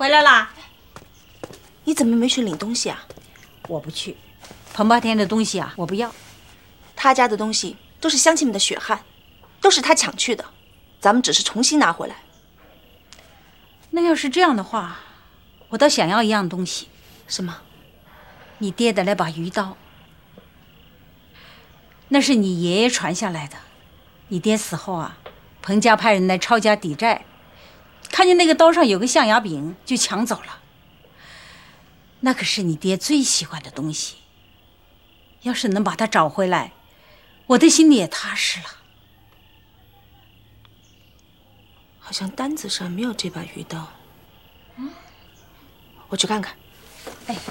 回来啦？ 你怎么没去领东西啊？ 我不去，彭八天的东西啊，我不要。 他家的东西都是乡亲们的血汗，都是他抢去的，咱们只是重新拿回来。 那要是这样的话，我倒想要一样东西。 什么？ 你爹的那把鱼刀，那是你爷爷传下来的。你爹死后啊，彭家派人来抄家抵债，看见那个刀上有个象牙柄，就抢走了。那可是你爹最喜欢的东西，要是能把它找回来，我的心里也踏实了。 好像单子上没有这把鱼刀。我去看看。 哎。